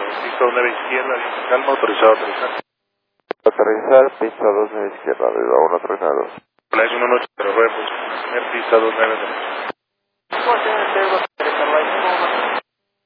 pista 9 izquierda, viento calma, autorizado a aterrizar. Aterrizar, pista 29 izquierda, de 1 aterrizado. La es 1 noche, pero voy a posicionar pista 29 derecha.